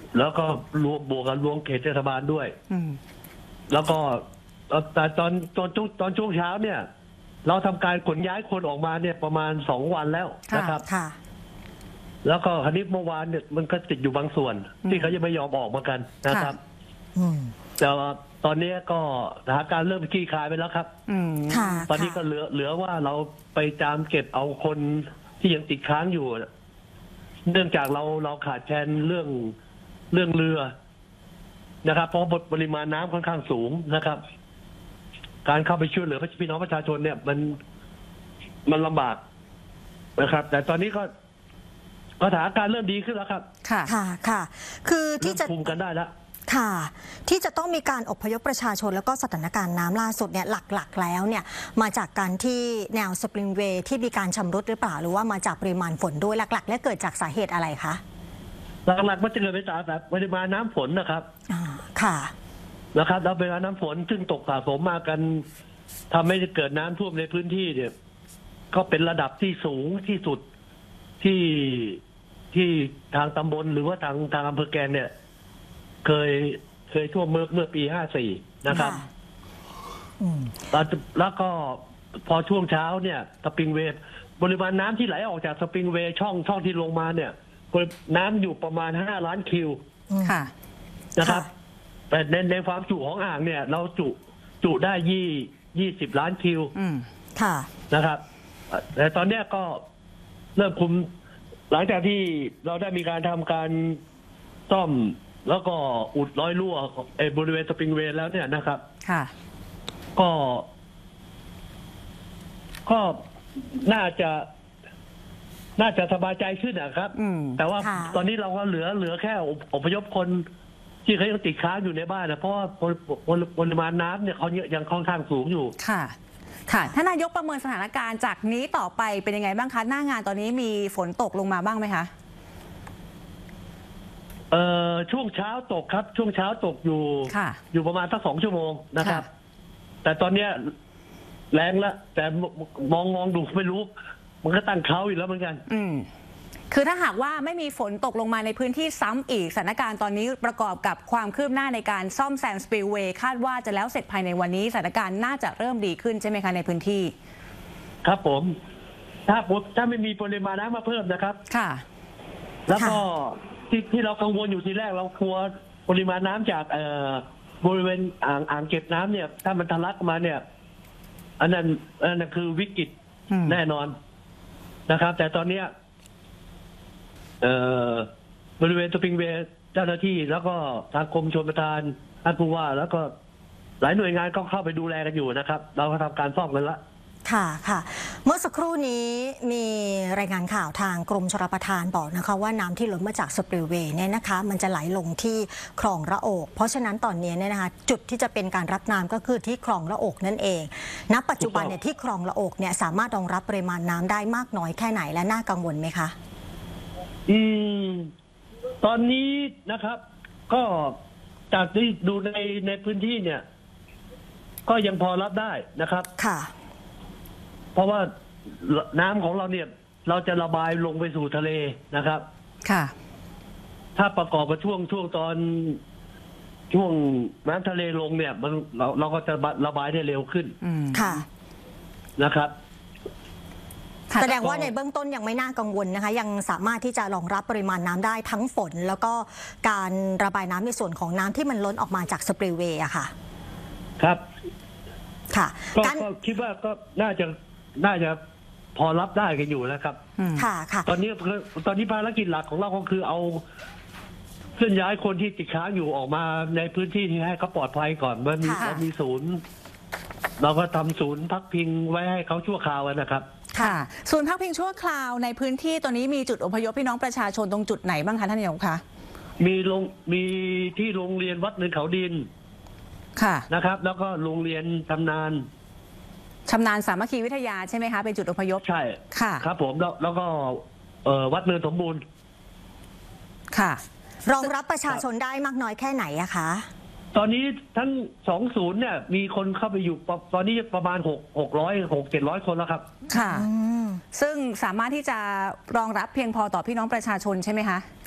แล้วก็รวมบวกกับรวมเขตเทศบาลด้วย แล้วก็แต่ตอนช่วงเช้าเนี่ย เราทำการขนย้ายคนออกมาเนี่ยประมาณ2 วันแล้วนะครับแล้วก็คราวนี้เมื่อวานเนี่ยมันก็ติดอยู่บางส่วนที่เขายังไม่ยอมออกมากันนะครับแต่ตอนนี้ก็สถานการณ์เริ่มคลี่คลายไปแล้วครับตอนนี้ก็เหลือว่าเราไปตามเก็บเอาคนที่ยังติดค้างอยู่เนื่องจากเราขาดแคลนเรื่องเรือนะครับเพราะปริมาณน้ำค่อนข้างสูงนะครับการเข้าไปช่วยเหลือพี่น้องประชาชนเนี่ยมันลำบากนะครับแต่ตอนนี้ก็สถานการณ์เริ่มดีขึ้นแล้วครับค่ะคือที่จะคุมกันได้แล้วค่ะที่จะต้องมีการอพยพประชาชนแล้วก็สถานการณ์น้ำล่าสุดเนี่ยหลักๆแล้วเนี่ยมาจากการที่แนวสปริงเวย์ที่มีการชำรุดหรือเปล่าหรือว่ามาจากปริมาณฝนด้วยหลักๆและเกิดจากสาเหตุอะไรคะหลักๆมันจะเกิดจากปริมาณน้ำฝนนะครับค่ะนะครับแล้วปริมาณน้ำฝนซึ่งตกสะสมมากันทำให้เกิดน้ำท่วมในพื้นที่เนี่ยก็เป็นระดับที่สูงที่สุดที่ทางตำบลหรือว่าทางอำเภอแกลงเนี่ยเคยท่วมเมื่อปี54นะครับแล้วก็พอช่วงเช้าเนี่ยสปริงเวย์ปริมาณน้ำที่ไหลออกจากสปริงเวย์ช่องที่ลงมาเนี่ยน้ำอยู่ประมาณ5 ล้านคิวนะครับแต่ในความจุของอ่างเนี่ยเราจุได้20 ล้านคิวนะครับแต่ตอนนี้ก็เริ่มคุมหลังจากที่เราได้มีการทำการซ่อมแล้วก็อุดรอยรั่วบริเวณสปริงเวย์แล้วเนี่ยนะครับก็น่าจะสบายใจขึ้นนะครับแต่ว่าตอนนี้เราก็เหลือแค่อพยพคนที่เขายังติดค้างอยู่ในบ้านนะเพราะว่าปริมาณน้ำเนี่ยเขายังค่อนข้างสูงอยู่ค่ะท่านนายกประเมินสถานการณ์จากนี้ต่อไปเป็นยังไงบ้างคะหน้างานตอนนี้มีฝนตกลงมาบ้างไหมคะช่วงเช้าตกครับช่วงเช้าตกอยู่ประมาณสัก2 ชั่วโมงนะครับแต่ตอนเนี้ยแรงแล้วแต่มองดูไม่รู้มันก็ตั้งเขาอีกแล้วเหมือนกันคือถ้าหากว่าไม่มีฝนตกลงมาในพื้นที่ซ้ำอีกสถานการณ์ตอนนี้ประกอบกับความคืบหน้าในการซ่อมแซมสปิลเวย์คาดว่าจะแล้วเสร็จภายในวันนี้สถานการณ์น่าจะเริ่มดีขึ้นใช่ไหมคะในพื้นที่ครับผมถ้าไม่มีปริมาณน้ำมาเพิ่มนะครับแล้วก็ที่เรากังวลอยู่ทีแรกเรากลัวปริมาณน้ำจากบริเวณอ่างเก็บน้ำเนี่ยถ้ามันทะลักมาเนี่ยอันนั้นคือวิกฤตแน่นอนนะครับแต่ตอนนี้บริเวณสปริงเวย์เจ้าหน้าที่แล้วก็ทางกรมชลประทานท่านผู้ว่าแล้วก็หลายหน่วยงานก็เข้าไปดูแลกันอยู่นะครับเราก็ทำการซ่อมกันละค่ะเมื่อสักครู่นี้มีรายงานข่าวทางกรมชลประทานบอกนะคะว่าน้ำที่ล้นมาจากสปริลเวย์เนี่ยนะคะมันจะไหลลงที่คลองระโอกเพราะฉะนั้นตอนนี้เนี่ยนะคะจุดที่จะเป็นการรับน้ำก็คือที่คลองระโอกนั่นเองณปัจจุบันเนี่ยที่คลองระโอกเนี่ยสามารถรองรับปริมาณน้ำได้มากน้อยแค่ไหนและน่ากังวลไหมคะตอนนี้นะครับก็จากที่ดูในพื้นที่เนี่ยก็ยังพอรับได้นะครับเพราะว่าน้ำของเราเนี่ยเราจะระบายลงไปสู่ทะเลนะครับถ้าประกอบกับช่วงน้ำทะเลลงเนี่ยเราก็จะระบายได้เร็วขึ้นนะครับแสดงว่าในเบื้องต้นยังไม่น่ากังวลนะคะยังสามารถที่จะรองรับปริมาณน้ำได้ทั้งฝนแล้วก็การระบายน้ำในส่วนของน้ำที่มันล้นออกมาจากสปริลเวย์อะค่ะครับก็คิดว่าก็น่าจะพอรับได้กันอยู่นะครับตอนนี้ภารกิจหลักของเราก็คือเอาเคลื่อนย้ายคนที่ติดค้างอยู่ออกมาในพื้นที่ที่ให้เขาปลอดภัยก่อนมันมีศูนย์เราก็ทำศูนย์พักพิงไว้ให้เขาชั่วคราวนะครับศูนย์พักพิงชั่วคราวในพื้นที่ตัวนี้มีจุดอพยพพี่น้องประชาชนตรงจุดไหนบ้างคะท่านนายกคะมีที่โรงเรียนวัดเนินเขาดินนะครับแล้วก็โรงเรียนชำนาญสามัคคีวิทยาใช่ไหมคะเป็นจุดอพยพใช่ครับผมแล้วก็วัดเนินสมบูรณ์รองรับประชาชนได้มากน้อยแค่ไหนอะคะตอนนี้ทั้ง2 ศูนย์เนี่ยมีคนเข้าไปอยู่ตอนนี้ประมาณ600-700 คนแล้วครับซึ่งสามารถที่จะรองรับเพียงพอต่อพี่น้องประชาชนใช่ไหมคะ